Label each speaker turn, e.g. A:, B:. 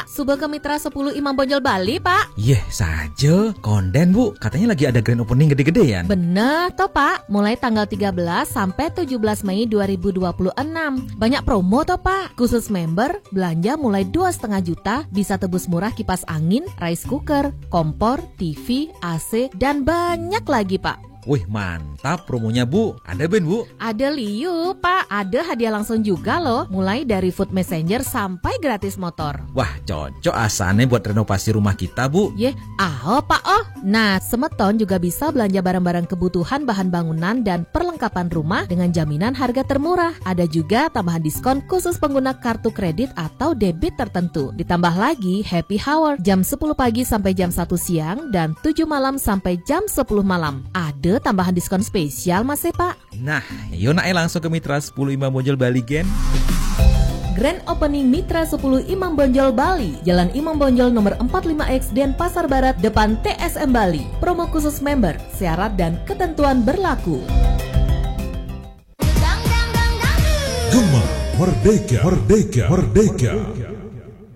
A: Subaka Mitra 10 Imam Bonjol Bali, Pak.
B: Yeh saja, konden Bu, katanya lagi ada grand opening gede-gedean.
A: Bener toh Pak, mulai tanggal 13 sampai 17 Mei 2026. Banyak promo toh Pak. Khusus member, belanja mulai 2,5 juta, bisa tebus murah kipas angin, rice cooker, kompor, TV, AC, dan banyak lagi Pak.
B: Wih mantap promonya Bu. Ada Ben Bu?
A: Ada Liu Pak, ada hadiah langsung juga loh. Mulai dari food messenger sampai gratis motor.
B: Wah cocok asalnya buat renovasi rumah kita Bu.
A: Yeh, Pak oh. Nah, Semeton juga bisa belanja barang-barang kebutuhan bahan bangunan dan perlengkapan rumah dengan jaminan harga termurah. Ada juga tambahan diskon khusus pengguna kartu kredit atau debit tertentu. Ditambah lagi happy hour jam 10 pagi sampai jam 1 siang dan 7 malam sampai jam 10 malam. Ada tambahan diskon spesial Mas Pak.
B: Nah, yuk langsung ke Mitra 10 Imam Bonjol Bali Gen.
A: Grand Opening Mitra 10 Imam Bonjol Bali, Jalan Imam Bonjol nomor 45X Denpasar Barat, depan TSM Bali. Promo khusus member, syarat dan ketentuan berlaku.
C: Gema Merdeka, Merdeka, Merdeka.